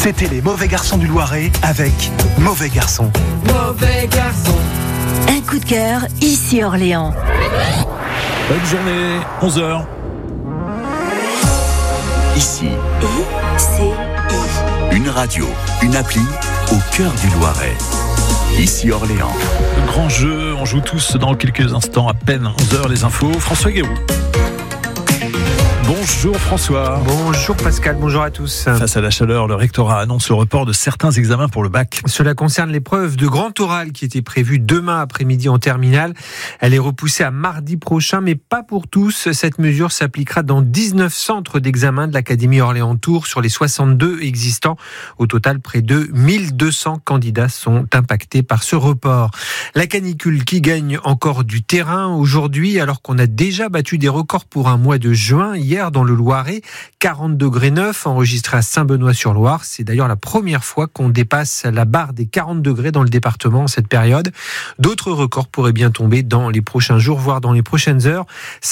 C'était les mauvais garçons du Loiret avec Mauvais garçon. Mauvais garçon. Un coup de cœur, ici Orléans. Bonne journée, 11h. Ici, I-C-I. une radio, une appli au cœur du Loiret. Ici Orléans. Le grand jeu, on joue tous dans quelques instants, à peine 11h, les infos. François Guéroux. Bonjour François. Bonjour Pascal, bonjour à tous. Face à la chaleur, le rectorat annonce le report de certains examens pour le bac. Cela concerne l'épreuve de grand oral qui était prévue demain après-midi en terminale. Elle est repoussée à mardi prochain, mais pas pour tous. Cette mesure s'appliquera dans 19 centres d'examen de l'Académie Orléans-Tours sur les 62 existants. Au total, près de 1200 candidats sont impactés par ce report. La canicule qui gagne encore du terrain aujourd'hui, alors qu'on a déjà battu des records pour un mois de juin. Hier, dans le Loiret, 40 degrés 9 enregistrés à Saint-Benoît-sur-Loire. C'est d'ailleurs la première fois qu'on dépasse la barre des 40 degrés dans le département en cette période. D'autres records pourraient bien tomber dans les prochains jours, voire dans les prochaines heures.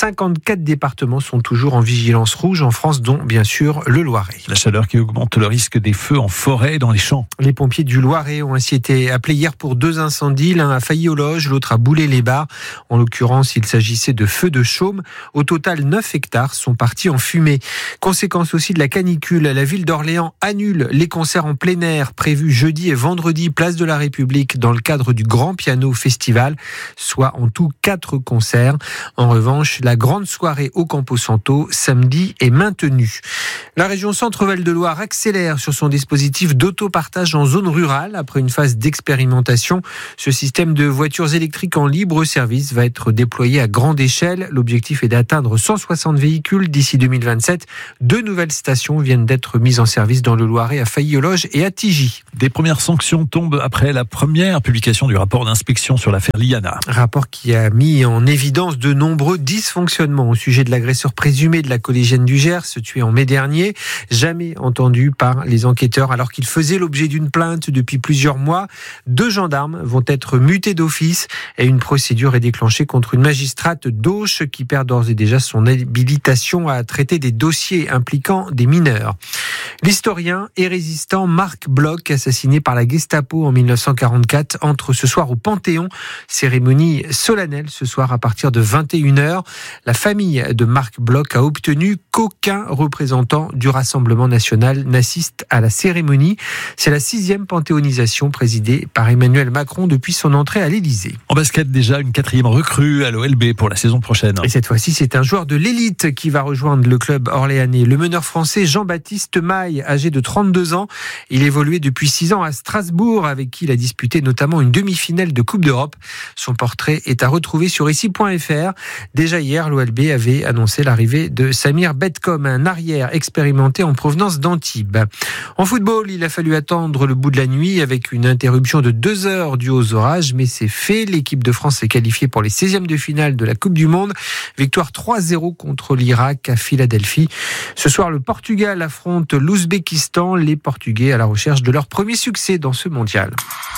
54 départements sont toujours en vigilance rouge en France, dont bien sûr le Loiret. La chaleur qui augmente le risque des feux en forêt et dans les champs. Les pompiers du Loiret ont ainsi été appelés hier pour 2 incendies. L'un a failli aux loges, l'autre a Boulay-les-Bains. En l'occurrence, il s'agissait de feux de chaume. Au total, 9 hectares sont partis en fumée. Conséquence aussi de la canicule, la ville d'Orléans annule les concerts en plein air prévus jeudi et vendredi place de la République dans le cadre du Grand Piano Festival, soit en tout 4 concerts. En revanche, la grande soirée au Campo Santo samedi est maintenue. La région Centre-Val de Loire accélère sur son dispositif d'autopartage en zone rurale après une phase d'expérimentation. Ce système de voitures électriques en libre service va être déployé à grande échelle. L'objectif est d'atteindre 160 véhicules d'ici 2027. 2 nouvelles stations viennent d'être mises en service dans le Loiret à Failly-aux-Loges et à Tigy. Des premières sanctions tombent après la première publication du rapport d'inspection sur l'affaire Liana. Rapport qui a mis en évidence de nombreux dysfonctionnements au sujet de l'agresseur présumé de la collégienne du Gers, tué en mai dernier, jamais entendu par les enquêteurs alors qu'il faisait l'objet d'une plainte depuis plusieurs mois. 2 gendarmes vont être mutés d'office et une procédure est déclenchée contre une magistrate d'Auch qui perd d'ores et déjà son habilitation à traiter des dossiers impliquant des mineurs. L'historien et résistant Marc Bloch, assassiné par la Gestapo en 1944, entre ce soir au Panthéon. Cérémonie solennelle ce soir à partir de 21h. La famille de Marc Bloch a obtenu qu'aucun représentant du Rassemblement national n'assiste à la cérémonie. C'est la 6e panthéonisation présidée par Emmanuel Macron depuis son entrée à l'Élysée. En basket, déjà une 4e recrue à l'OLB pour la saison prochaine. Et cette fois-ci, c'est un joueur de l'élite qui va rejoindre le club orléanais. Le meneur français Jean-Baptiste Maille, âgé de 32 ans. Il évoluait depuis 6 ans à Strasbourg, avec qui il a disputé notamment une demi-finale de Coupe d'Europe. Son portrait est à retrouver sur ici.fr. Déjà hier, l'OLB avait annoncé l'arrivée de Samir Bedkom, un arrière expérimenté en provenance d'Antibes. En football, il a fallu attendre le bout de la nuit avec une interruption de 2 heures due aux orages, mais c'est fait. L'équipe de France est qualifiée pour les 16e de finale de la Coupe du Monde. Victoire 3-0 contre l'Irak à Philadelphie. Ce soir, le Portugal affronte l'Ouzbékistan. Les Portugais à la recherche de leur premier succès dans ce mondial.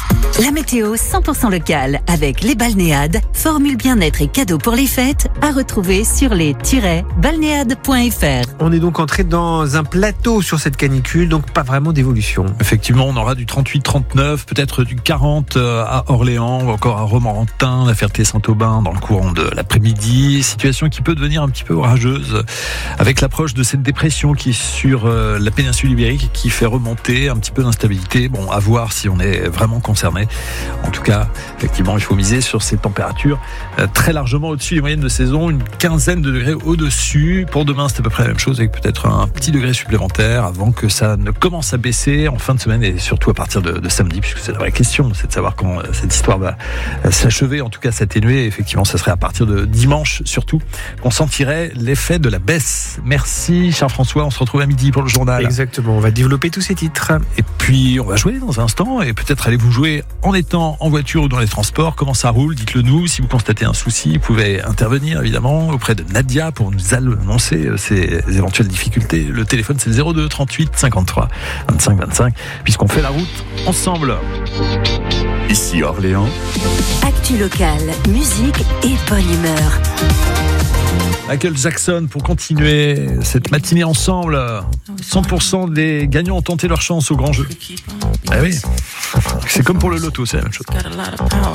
La météo 100% locale avec les balnéades, formule bien-être et cadeaux pour les fêtes à retrouver sur les-balnéades.fr. On est donc entré dans un plateau sur cette canicule, donc pas vraiment d'évolution. Effectivement, on aura du 38-39, peut-être du 40 à Orléans, ou encore à Romorantin, la Ferté-Saint-Aubin dans le courant de l'après-midi. Situation qui peut devenir un petit peu orageuse avec l'approche de cette dépression qui est sur la péninsule ibérique, qui fait remonter un petit peu d'instabilité. Bon, à voir si on est vraiment concerné. En tout cas, effectivement, il faut miser sur ces températures très largement au-dessus des moyennes de saison, une 15aine de degrés au-dessus. Pour demain, c'est à peu près la même chose, avec peut-être un petit degré supplémentaire avant que ça ne commence à baisser en fin de semaine et surtout à partir de samedi, puisque c'est la vraie question, c'est de savoir quand cette histoire va s'achever, en tout cas s'atténuer. Effectivement, ça serait à partir de dimanche surtout qu'on sentirait l'effet de la baisse. Merci, cher François, on se retrouve à midi pour le journal. Exactement, on va développer tous ces titres. Et puis, on va jouer dans un instant et peut-être allez-vous jouer en étant en voiture ou dans les transports. Comment ça roule? Dites-le nous. Si vous constatez un souci, vous pouvez intervenir évidemment auprès de Nadia pour nous annoncer ces éventuelles difficultés. Le téléphone, c'est le 02 38 53 25 25, puisqu'on fait la route ensemble. Ici Orléans. Actu locale, musique et bonne humeur. Michael Jackson pour continuer cette matinée ensemble. 100% des gagnants ont tenté leur chance au grand jeu. Eh oui, c'est comme pour le loto, c'est la même chose.